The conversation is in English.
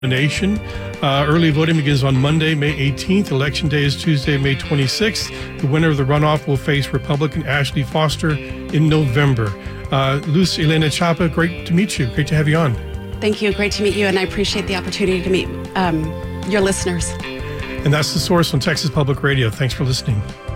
nation. Early voting begins on Monday, May 18th. Election day is Tuesday, May 26th. The winner of the runoff will face Republican Ashley Foster in November. Luz Elena Chapa, great to meet you. Great to have you on. Thank you. Great to meet you, and I appreciate the opportunity to meet your listeners. And that's The Source on Texas Public Radio. Thanks for listening.